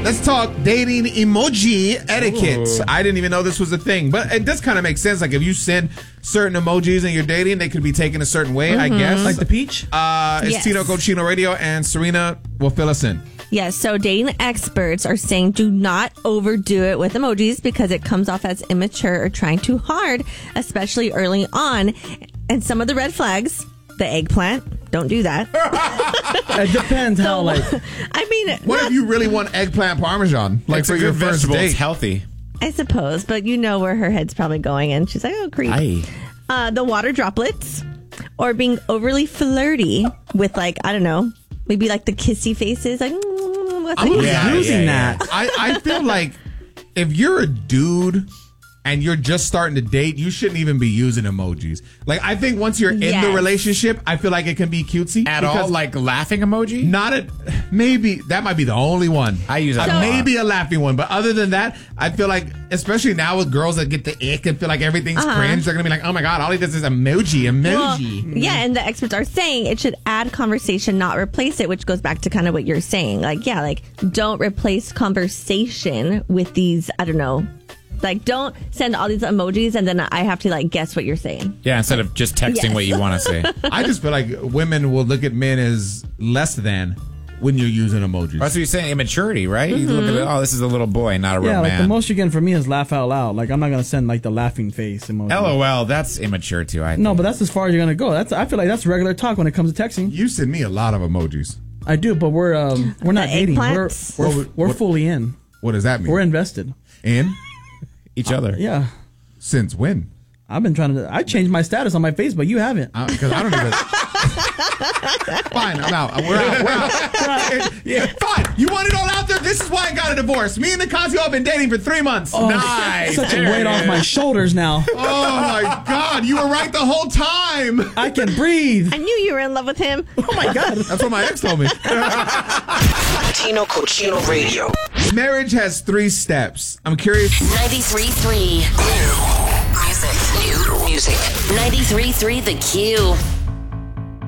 Let's talk dating emoji etiquette. Ooh. I didn't even know this was a thing, but it does kind of make sense. Like if you send certain emojis and you're dating, they could be taken a certain way, I guess. Like the peach? It's Yes. Tino Cochino Radio, and Serena will fill us in. Yes, so dating experts are saying do not overdo it with emojis because it comes off as immature or trying too hard, especially early on. And some of the red flags, the eggplant, don't do that. It depends how, like... I mean... What if you really want eggplant parmesan? Like It's for a your good first vegetable. date? It's healthy. I suppose, but you know where her head's probably going, and she's like, oh, creep. The water droplets, or being overly flirty with, like, I don't know, maybe like the kissy faces, like, what's I'm it? using that. I feel like if you're a dude and you're just starting to date, you shouldn't even be using emojis. Like, I think once you're in the Yes. relationship, I feel like it can be cutesy. At all? Like laughing emoji? Not a, maybe, that might be the only one. I use that a lot. Maybe a laughing one. But other than that, I feel like, especially now with girls that get the ick and feel like everything's cringe, they're going to be like, oh my God, all he does is emoji. Well, yeah, and the experts are saying it should add conversation, not replace it, which goes back to kind of what you're saying. Like, yeah, like, don't replace conversation with these, I don't know, like, don't send all these emojis and then I have to, like, guess what you're saying. Yeah, instead of just texting Yes. what you want to say. I just feel like women will look at men as less than when you're using emojis. That's what you're saying, immaturity, right? You look at it, oh, this is a little boy, not a real Yeah, like man. the most you're getting from me is laugh out loud. Like, I'm not going to send, like, the laughing face emoji. LOL, that's immature too, I think. No, but that's as far as you're going to go. I feel like that's regular talk when it comes to texting. You send me a lot of emojis. I do, but we're not dating. eggplants? We're fully in. What does that mean? We're invested. in? Each other. Yeah. Since when? I've been trying to... I changed my status on my Facebook. You haven't. Because I don't even... Fine, I'm out. We're out. Yeah, fine. You want it all out there? This is why I got a divorce. Me and Nicasio have been dating for 3 months. Oh, Nice. Such a There weight it off is. my shoulders now. Oh my God, you were right the whole time. I can breathe. I knew you were in love with him. Oh my God. That's what my ex told me. Tino Cochino Radio. Marriage has 3 steps. I'm curious. 93.3. New music. 93.3 The Q.